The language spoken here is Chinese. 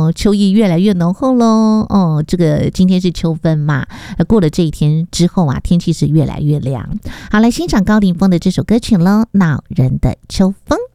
秋意越来越浓厚咯。这个今天是秋分嘛，过了这一天之后啊，天气是越来越凉。好，来欣赏高凌风的这首歌曲咯，恼人的秋风。